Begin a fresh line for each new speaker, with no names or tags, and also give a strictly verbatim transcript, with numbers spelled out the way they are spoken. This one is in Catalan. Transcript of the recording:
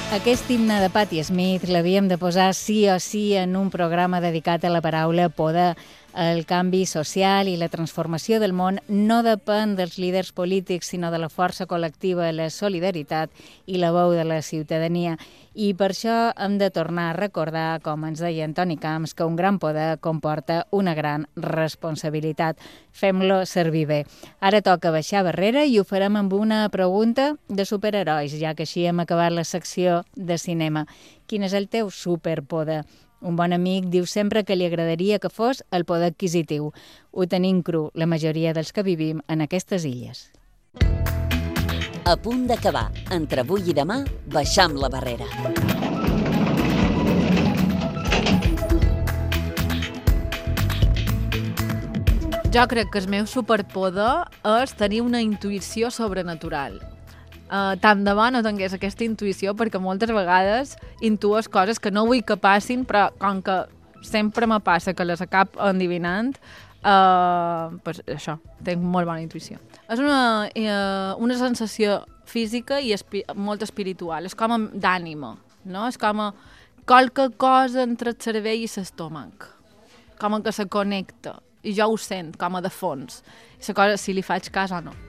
Aquest himne de Patti Smith l'havíem de posar sí o sí en un programa dedicat a la paraula poder. El canvi social i la transformació del món no depèn dels líders polítics, sinó de la força col·lectiva, la solidaritat i la veu de la ciutadania. I per això hem de tornar a recordar, com ens deia Antoni Camps, que un gran poder comporta una gran responsabilitat. Fem-lo servir bé. Ara toca baixar barrera i ho farem amb una pregunta de superherois, ja que així hem acabat la secció de cinema. Quin és el teu superpoder? Un bon amic diu sempre que li agradaria que fos el poder adquisitiu. Ho tenim cru, la majoria dels que vivim en aquestes illes.
A punt d'acabar. Entre avui i demà, baixam la barrera.
Jo crec que el meu superpoder és tenir una intuïció sobrenatural. Uh, tant de bo no tingués aquesta intuïció, perquè moltes vegades intues coses que no vull que passin, però com que sempre me passa que les acabo endivinant, uh, pues això, tinc molt bona intuïció. És una, uh, una sensació física i espi molt espiritual, és com d'ànima, no? És com a qualque cosa entre el cervell i l'estómac, com que se connecta, i jo ho sent, com a de fons, la cosa si li faig cas o no.